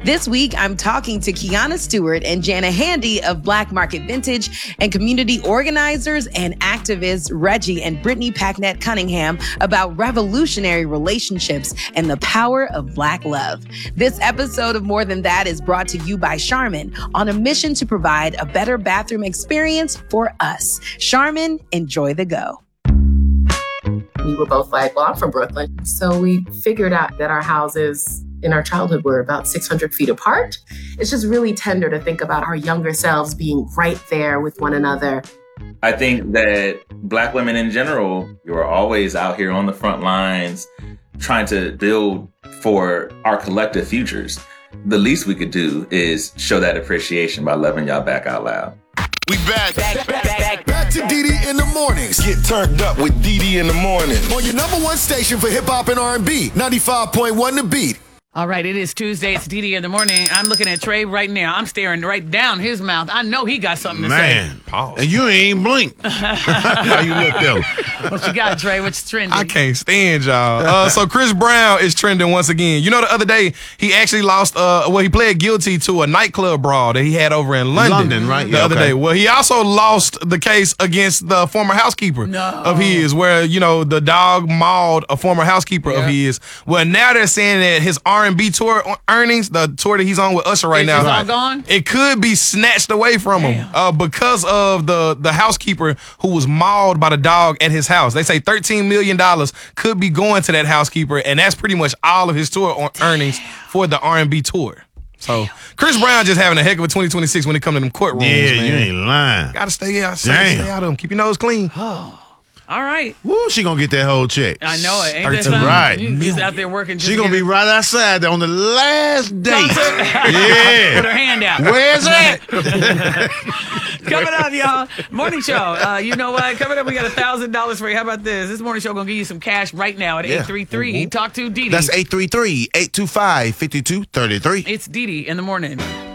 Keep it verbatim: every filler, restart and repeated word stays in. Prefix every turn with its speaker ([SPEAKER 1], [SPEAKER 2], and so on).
[SPEAKER 1] This week, I'm talking to Kiana Stewart and Jana Handy of Black Market Vintage and community organizers and activists Reggie and Brittany Packnett Cunningham about revolutionary relationships and the power of Black love. This episode of More Than That is brought to you by Charmin on a mission to provide a better bathroom experience for us. Charmin, enjoy the go.
[SPEAKER 2] We were both like, well, I'm from Brooklyn. So we figured out that our houses in our childhood were about six hundred feet apart. It's just really tender to think about our younger selves being right there with one another.
[SPEAKER 3] I think that Black women in general, you are always out here on the front lines trying to build for our collective futures. The least we could do is show that appreciation by loving y'all back out loud.
[SPEAKER 4] We back. Back, back, back, back to D D in the mornings. Get turned up with D D in the morning. On your number one station for hip hop and R and B, ninety-five point one The Beat.
[SPEAKER 5] All right, it is Tuesday. It's D D in the morning. I'm looking at Trey right now. I'm staring right down his mouth. I know he got something to
[SPEAKER 6] Man,
[SPEAKER 5] say.
[SPEAKER 6] Pause. And you ain't blink. How you look though?
[SPEAKER 5] What you got, Trey? What's trending?
[SPEAKER 7] I can't stand y'all. Uh, so Chris Brown is trending once again. You know, the other day he actually lost. Uh, well, he pled guilty to a nightclub brawl that he had over in London.
[SPEAKER 6] London, right?
[SPEAKER 7] The
[SPEAKER 6] Yeah,
[SPEAKER 7] other
[SPEAKER 6] okay.
[SPEAKER 7] day. Well, he also lost the case against the former housekeeper
[SPEAKER 5] No.
[SPEAKER 7] of his, where you know the dog mauled a former housekeeper
[SPEAKER 5] Yeah.
[SPEAKER 7] of his. Well, now they're saying that his R and B tour earnings, the tour that he's on with Usher right
[SPEAKER 5] Is
[SPEAKER 7] now,
[SPEAKER 5] this all gone?
[SPEAKER 7] it could be snatched away from him uh, because of the the housekeeper who was mauled by the dog at his house. They say thirteen million dollars could be going to that housekeeper, and that's pretty much all of his tour earnings for the R and B tour. So Chris Brown just having a heck of a twenty twenty-six when it comes to them courtrooms,
[SPEAKER 6] Yeah,
[SPEAKER 7] man.
[SPEAKER 6] you ain't lying.
[SPEAKER 7] Gotta stay out, stay,
[SPEAKER 6] Damn.
[SPEAKER 7] stay out of them. Keep your nose clean.
[SPEAKER 5] All right.
[SPEAKER 6] Woo, she gonna get that whole check.
[SPEAKER 5] I know it. Ain't that
[SPEAKER 6] That's
[SPEAKER 5] something?
[SPEAKER 6] right.
[SPEAKER 5] He's out there working. Just
[SPEAKER 6] She gonna
[SPEAKER 5] to
[SPEAKER 6] be
[SPEAKER 5] get
[SPEAKER 6] right outside there on the last date.
[SPEAKER 5] Put
[SPEAKER 6] Yeah.
[SPEAKER 5] her hand out.
[SPEAKER 6] Where's that?
[SPEAKER 5] Coming up, y'all. Morning show. Uh, you know what? Coming up, we got one thousand dollars for you. How about this? This morning show going to give you some cash right now at
[SPEAKER 6] Yeah.
[SPEAKER 5] eight three three. Talk to Dee Dee.
[SPEAKER 6] That's eight three three, eight two five, five two three three.
[SPEAKER 5] It's Dee Dee in the morning.